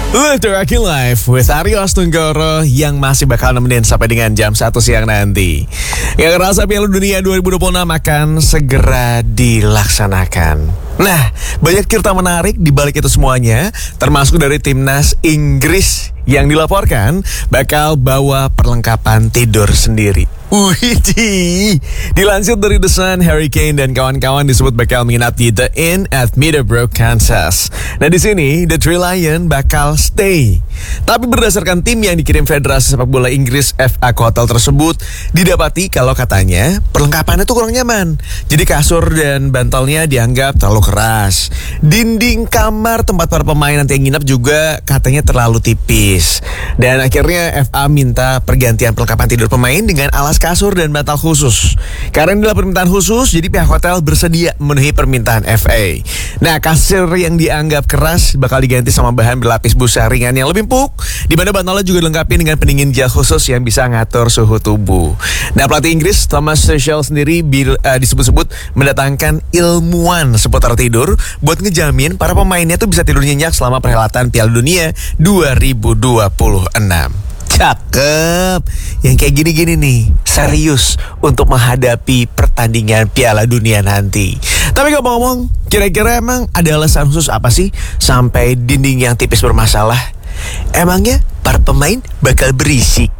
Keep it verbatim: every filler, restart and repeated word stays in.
Literary Live with Aryo Astunggoro yang masih bakal nemenin sampai dengan jam satu siang nanti. Gak kerasa Piala Dunia dua ribu dua puluh enam akan segera dilaksanakan. Nah, banyak cerita menarik di balik itu semuanya, termasuk dari timnas Inggris yang dilaporkan bakal bawa perlengkapan tidur sendiri. Wih, dilansir dari The Sun, Harry Kane dan kawan-kawan disebut bakal menginap di The Inn at Meadowbrook, Kansas. Nah di sini The Three Lion bakal stay. Tapi berdasarkan tim yang dikirim Federasi Sepak Bola Inggris F A ke hotel tersebut, didapati kalau katanya perlengkapannya tuh kurang nyaman. Jadi kasur dan bantalnya dianggap terlalu keras. Dinding kamar tempat para pemain nanti yang nginap juga katanya terlalu tipis. Dan akhirnya F A minta pergantian perlengkapan tidur pemain dengan alas kasur dan bantal khusus. Karena ini adalah permintaan khusus, jadi pihak hotel bersedia memenuhi permintaan F A. Nah, kasur yang dianggap keras bakal diganti sama bahan berlapis busa ringan yang lebih empuk, di mana bantalnya juga dilengkapi dengan pendingin gel khusus yang bisa ngatur suhu tubuh. Nah, pelatih Inggris Thomas Tuchel sendiri bil, uh, disebut-sebut mendatangkan ilmuwan seputar tidur buat ngejamin para pemainnya tuh bisa tidur nyenyak selama perhelatan Piala Dunia dua ribu dua puluh enam. Cakep. Yang kayak gini-gini nih serius untuk menghadapi pertandingan Piala Dunia nanti. Tapi ngomong-ngomong, kira-kira emang ada alasan khusus apa sih sampai dinding yang tipis bermasalah? Emangnya para pemain bakal berisik?